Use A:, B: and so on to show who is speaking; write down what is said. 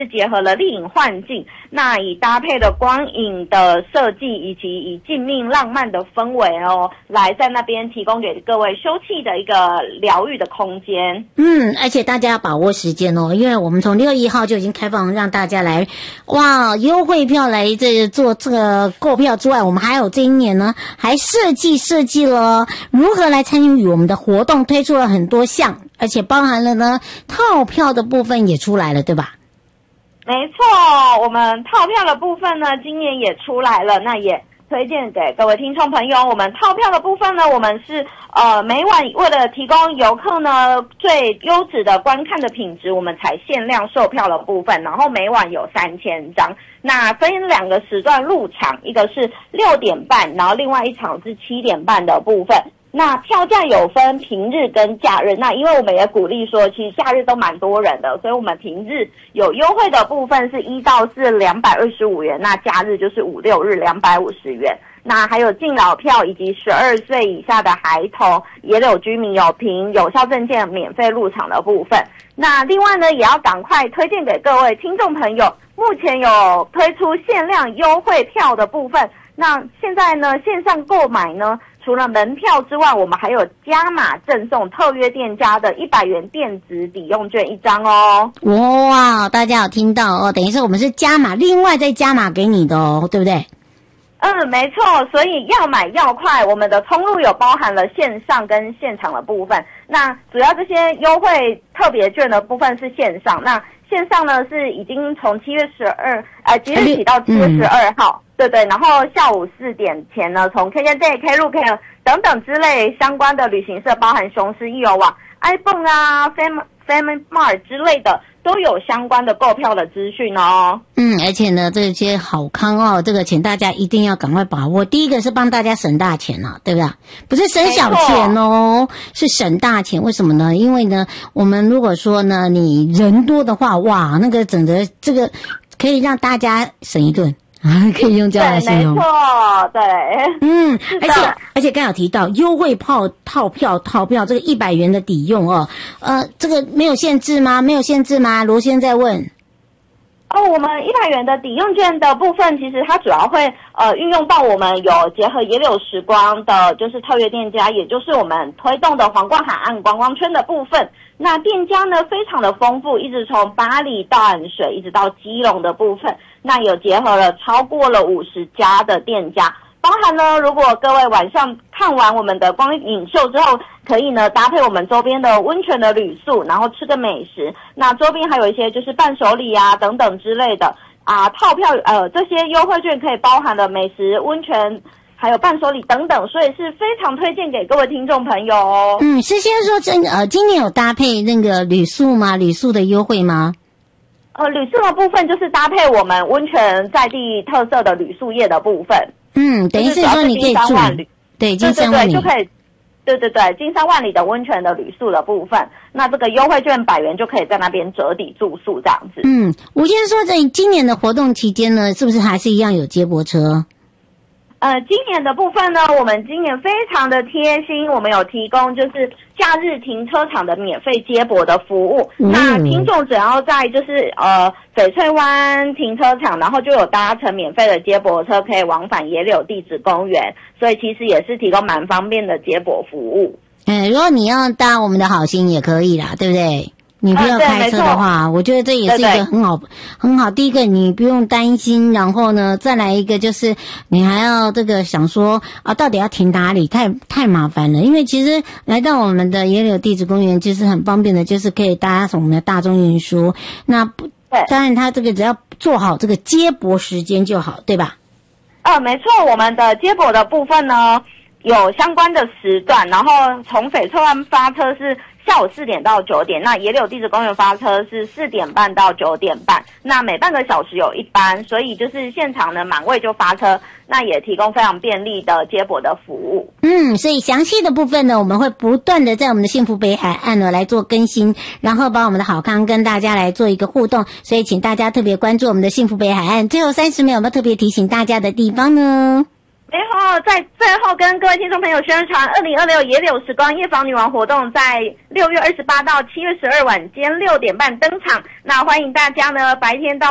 A: 结合了丽影幻境，那以搭配了光影的设计以及以静谧浪漫的氛围来在那边提供给各位休憩的一个疗愈的空间。
B: 而且大家要把握时间因为我们从6月1号就已经开放让大家来优惠票来做这个购票之外，我们还有这一年呢还设计了如何来参与我们的活动，推出了很多项，而且包含了呢套票的部分也出来了，对吧？
A: 没错，我们套票的部分呢今年也出来了，那也推荐给各位听众朋友。我们套票的部分呢，我们是每晚为了提供游客呢最优质的观看的品质，我们才限量售票的部分，然后每晚有3000张，那分2个时段入场，一个是6点半，然后另外一场是7点半的部分。那票价有分平日跟假日，那因为我们也鼓励说其实假日都蛮多人的，所以我们平日有优惠的部分是1到4 225元，那假日就是5、6日250元。那还有敬老票以及12岁以下的孩童、野柳居民有凭有效证件免费入场的部分。那另外呢也要赶快推荐给各位听众朋友，目前有推出限量优惠票的部分，那现在呢线上购买呢除了门票之外，我们还有加码赠送特约店家的100元电子抵用券1张
B: 哇，大家有听到等于是我们是加码，另外再加码给你的对不对？
A: 没错，所以要买要快，我们的通路有包含了线上跟现场的部分。那主要这些优惠特别券的部分是线上，那线上呢是已经从7月即日起到7月12号。对，然后下午4点前呢，从 KKday、Klook 等等之类相关的旅行社，包含雄狮、易游网、iPhone 啊、Family Mart 之类的，都有相关的购票的资讯
B: 而且呢，这些好康这个请大家一定要赶快把握。第一个是帮大家省大钱对不对？不是省小钱是省大钱。为什么呢？因为呢，我们如果说呢，你人多的话，哇，那个整个这个可以让大家省一顿。可以用这样来形容。
A: 没错，对。
B: 而且刚有提到优惠套票这个100元的抵用这个没有限制吗？没有限制吗？罗先在问。
A: 我们100元的抵用券的部分，其实它主要会运用到我们有结合野柳时光的，就是特约店家，也就是我们推动的皇冠海岸观光圈的部分。那店家呢非常的丰富，一直从巴黎到淡水，一直到基隆的部分。那有结合了超过了50家的店家，包含呢，如果各位晚上看完我们的光影秀之后，可以呢搭配我们周边的温泉的旅宿，然后吃个美食。那周边还有一些就是伴手礼啊等等之类的套票这些优惠券可以包含了美食、温泉还有伴手礼等等，所以是非常推荐给各位听众朋友
B: 是先说今年有搭配那个旅宿吗？旅宿的优惠吗？
A: 旅宿的部分就是搭配我们温泉在地特色的旅宿业的部分。
B: 等于是说你可以住对金山万里，
A: 就可以对金山万里的温泉的旅宿的部分，那这个优惠券100元就可以在那边折抵住宿这样子。
B: 我先说在今年的活动期间呢，是不是还是一样有接驳车？
A: 今年的部分呢，我们今年非常的贴心，我们有提供就是假日停车场的免费接驳的服务。那听众只要在就是翡翠湾停车场，然后就有搭乘免费的接驳车，可以往返野柳地质公园，所以其实也是提供蛮方便的接驳服务。
B: 如果你要搭我们的好行也可以啦，对不对？你不要开车的话，我觉得这也是一个很好。第一个你不用担心，然后呢，再来一个就是你还要这个想说到底要停哪里，太麻烦了。因为其实来到我们的野柳地质公园，其实很方便的，就是可以搭我们的大众运输。那当然它这个只要做好这个接驳时间就好，对吧？
A: 没错，我们的接驳的部分呢有相关的时段，然后从翡翠湾发车是下午4点到9点，那野柳地质公园发车是4点半到9点半，那每半个小时有一班，所以就是现场呢满位就发车，那也提供非常便利的接驳的服务。
B: 所以详细的部分呢，我们会不断的在我们的幸福北海岸呢来做更新，然后把我们的好康跟大家来做一个互动，所以请大家特别关注我们的幸福北海岸。最后30秒有没有特别提醒大家的地方呢？
A: 然后在最后跟各位听众朋友宣传，2026野柳时光夜访女王活动在6月28到7月12晚间6点半登场。那欢迎大家呢白天到